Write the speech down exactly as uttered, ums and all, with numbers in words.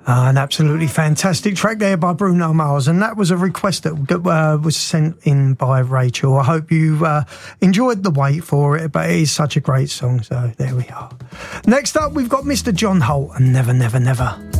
Uh, an absolutely fantastic track there by Bruno Mars, and that was a request that uh, was sent in by Rachel. I hope you uh, enjoyed the wait for it, but it is such a great song, so there we are. Next up, we've got Mister John Holt and Never, Never, Never.